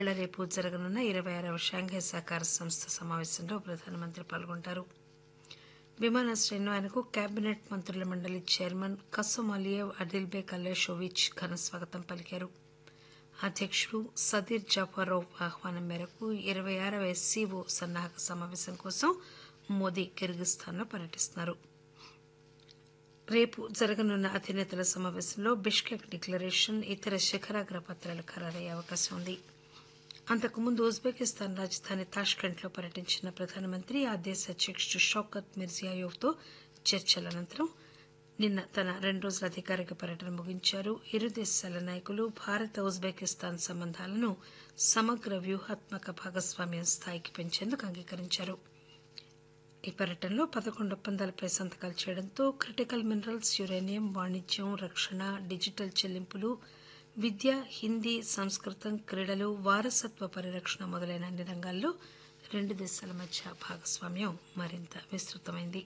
రేపు జరగనున్న 26వ షాంఘై సహకార సంస్థ సమావేశంలో ప్రధానమంత్రి పాల్గొంటారు. విమానాశ్రయంలో ఆయనకు కేబినెట్ మంత్రుల మండలి చైర్మన్ కసోమ్ అలియేవ్ అదిల్బేక్ అలేషోవిచ్ ఘన స్వాగతం పలికారు. అధ్యకుడు సదీర్ జాఫరోవ్ ఆహ్వానం మేరకు 26వ ఎస్సీఓ సన్నాహక సమావేశం కోసం మోదీ కిర్గిస్థాన్లో పర్యటిస్తున్నారు. రేపు జరగనున్న అధినేతల సమావేశంలో బిష్కెక్ డిక్లరేషన్, ఇతర శిఖరాగ్ర పత్రాలు ఖరారయ్యే అవకాశం ఉంది. అంతకుముందు ఉజ్బెకిస్తాన్ రాజధాని తాష్కెంట్లో పర్యటించిన ప్రధానమంత్రి ఆ దేశ అధ్యకుడు షౌకత్ మిర్జియాయోవ్తో చర్చల అనంతరం నిన్న తన 2 రోజుల అధికారిక పర్యటన ముగించారు. ఇరు దేశాల నాయకులు భారత ఉజ్బెకిస్తాన్ సంబంధాలను సమగ్ర వ్యూహాత్మక భాగస్వామ్యం స్థాయికి పెంచేందుకు అంగీకరించారు. ఈ పర్యటనలో 11 ఒప్పందాలపై సంతకాలు చేయడంతో క్రిటికల్ మినరల్స్, యురేనియం, వాణిజ్యం, రక్షణ, డిజిటల్ చెల్లింపులు, విద్య, హిందీ, సంస్కృతం, క్రీడలు, వారసత్వ పరిరక్షణ మొదలైన అన్ని రంగాల్లో 2 దేశాల మధ్య భాగస్వామ్యం మరింత విస్తృతమైంది.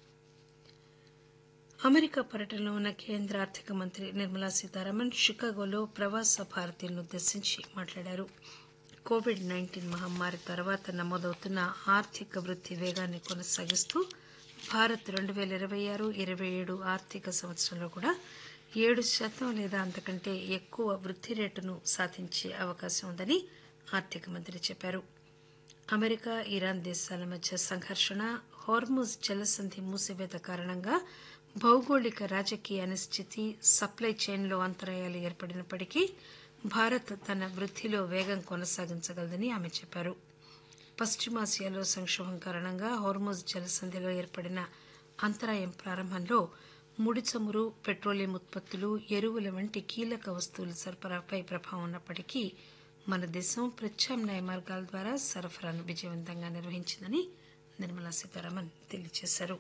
అమెరికా పర్యటనలో ఉన్న కేంద్ర ఆర్థిక మంత్రి నిర్మలా సీతారామన్ షికాగోలో ప్రవాస భారతీయులను ఉద్దేశించి మాట్లాడారు. కోవిడ్-19 మహమ్మారి తర్వాత నమోదవుతున్న ఆర్థిక వృద్ధి వేగాన్ని కొనసాగిస్తూ భారత్ 2026-27 ఆర్థిక సంవత్సరంలో కూడా 7% లేదా అంతకంటే ఎక్కువ వృద్ధి రేటును సాధించే అవకాశం ఉందని ఆర్థిక మంత్రి చెప్పారు. అమెరికా, ఇరాన్ దేశాల మధ్య సంఘర్షణ, హార్ముజ్ జలసంధి మూసివేత కారణంగా భౌగోళిక రాజకీయ అనిశ్చితి, సప్లై చైన్లో అంతరాయాలు ఏర్పడినప్పటికీ భారత్ తన వృద్ధిలో వేగం కొనసాగించగలదని ఆమె చెప్పారు. పశ్చిమాసియాలో సంక్షోభం కారణంగా హార్ముజ్ జలసంధిలో ఏర్పడిన అంతరాయం ప్రారంభంలో ముడి చమురు, పెట్రోలియం ఉత్పత్తులు, ఎరువుల వంటి కీలక వస్తువుల సరఫరాపై ప్రభావం ఉన్నప్పటికీ మన దేశం ప్రత్యామ్నాయ మార్గాల ద్వారా సరఫరాను విజయవంతంగా నిర్వహించిందని నిర్మలా సీతారామన్ తెలియజేశారు.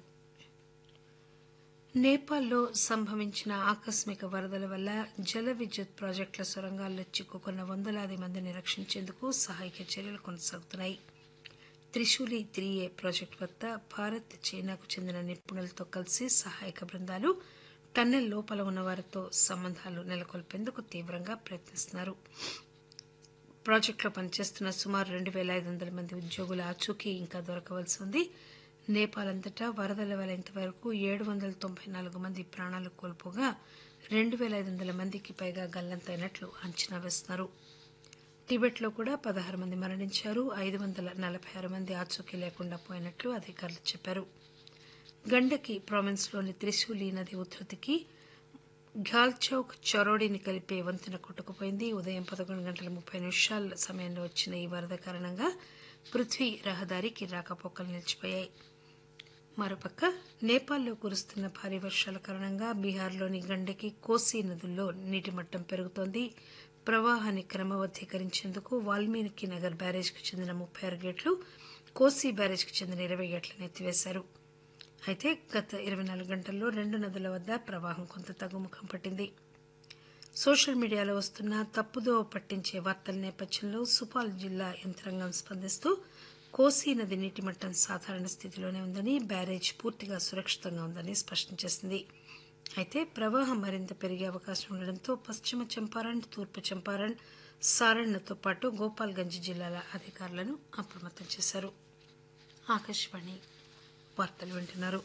నేపాల్లో సంభవించిన ఆకస్మిక వరదల వల్ల జల విద్యుత్ ప్రాజెక్టుల సొరంగాల్లో చిక్కుకున్న వందలాది మందిని రక్షించేందుకు సహాయక చర్యలు కొనసాగుతున్నాయి. త్రిశూలి 3A ప్రాజెక్టు వద్ద భారత్, చైనాకు చెందిన నిపుణులతో కలిసి సహాయక బృందాలు టన్నెల్ లోపల ఉన్న వారితో సంబంధాలు నెలకొల్పేందుకు తీవ్రంగా ప్రయత్నిస్తున్నారు. ప్రాజెక్టులో పనిచేస్తున్న సుమారు 2,500 మంది ఉద్యోగుల ఆచూకీ ఇంకా దొరకవలసి ఉంది. నేపాల్ అంతటా వరదల వల్ల ఇంతవరకు 794 మంది ప్రాణాలు కోల్పోగా 2,500 మందికి పైగా గల్లంతైనట్లు అంచనా వేస్తున్నారు. టిబెట్లో కూడా 16 మంది మరణించారు. 546 మంది ఆచూకీ లేకుండా పోయినట్లు అధికారులు చెప్పారు. గండకి ప్రావిన్స్లోని త్రిశూలి నది ఉధృతికి ఘాల్చౌక్, చరోడిని కలిపే వంతెన కొట్టుకుపోయింది. ఉదయం 11:30 సమయంలో వచ్చిన ఈ వరద కారణంగా పృథ్వీ రహదారికి రాకపోకలు నిలిచిపోయాయి. మరోపక్క నేపాల్లో కురుస్తున్న భారీ వర్షాల కారణంగా బీహార్లోని గండకి, కోసీ నదుల్లో నీటి మట్టం పెరుగుతోంది. ప్రవాహాన్ని క్రమబద్దీకరించేందుకు వాల్మీకి నగర్ బ్యారేజ్కు చెందిన 36 గేట్లు, కోసీ బ్యారేజ్కు చెందిన 20 గేట్లను ఎత్తివేశారు. అయితే గత 24 గంటల్లో 2 నదుల వద్ద ప్రవాహం కొంత తగ్గుముఖం పట్టింది. సోషల్ మీడియాలో వస్తున్న తప్పుదోవ పట్టించే వార్తల నేపథ్యంలో సుపాల్ జిల్లా యంత్రాంగం స్పందిస్తూ కోసీ నది నీటి మట్టం సాధారణ స్థితిలోనే ఉందని, బ్యారేజ్ పూర్తిగా సురక్షితంగా ఉందని స్పష్టం చేసింది. అయితే ప్రవాహం మరింత పెరిగే అవకాశం ఉండడంతో పశ్చిమ చంపారణ్, తూర్పు చంపారణ్, సారణ్తో పాటు గోపాల్గంజ్ జిల్లాల అధికారులను అప్రమత్తం చేశారు. ఆకాశవాణి వార్తలు వింటున్నారు.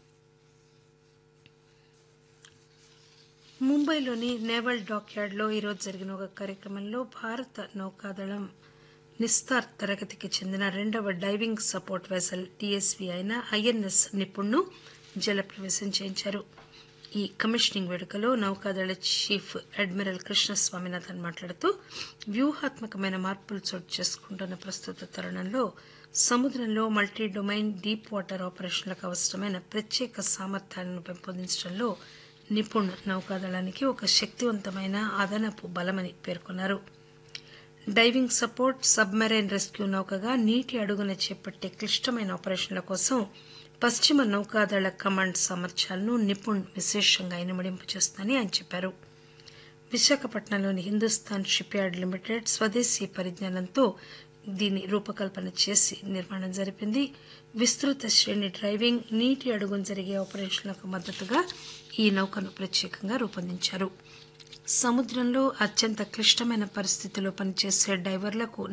ముంబైలోని నేవల్ డాక్యార్డ్లో ఈరోజు జరిగిన ఒక కార్యక్రమంలో భారత నౌకాదళం నిస్తార్ తరగతికి చెందిన 2వ డైవింగ్ సపోర్ట్ వెసల్ టీఎస్వీ అయిన ఐఎన్ఎస్ నిపుణ్ను జలప్రవేశం చేయించారు. ఈ కమిషనింగ్ వేడుకలో నౌకాదళ చీఫ్ అడ్మిరల్ కృష్ణస్వామినాథన్ మాట్లాడుతూ వ్యూహాత్మకమైన మార్పులు చోటు చేసుకుంటున్న ప్రస్తుత తరుణంలో సముద్రంలో మల్టీ డొమైన్ డీప్ వాటర్ ఆపరేషన్లకు అవసరమైన ప్రత్యేక సామర్థ్యాలను పెంపొందించడంలో నిపుణ్ నౌకాదళానికి ఒక శక్తివంతమైన అదనపు బలమని పేర్కొన్నారు. డైవింగ్ సపోర్ట్, సబ్మెరైన్ రెస్క్యూ నౌకగా నీటి అడుగున చేపట్టే క్లిష్టమైన ఆపరేషన్ల కోసం పశ్చిమ నౌకాదళ కమాండ్ సామర్థ్యాలను నిపుణ్ విశేషంగా ఇనుమడింపు చేస్తుందని ఆయన చెప్పారు. విశాఖపట్నంలోని హిందుస్థాన్ షిప్ యార్డ్ లిమిటెడ్ స్వదేశీ పరిజ్ఞానంతో దీని రూపకల్పన చేసి నిర్మాణం జరిపింది. విస్తృత శ్రేణి డ్రైవింగ్, నీటి అడుగున జరిగే ఆపరేషన్లకు మద్దతుగా ఈ నౌకను ప్రత్యేకంగా రూపొందించారు. సముద్రంలో అత్యంత క్లిష్టమైన పరిస్థితుల్లో పనిచేసే డైవర్లకు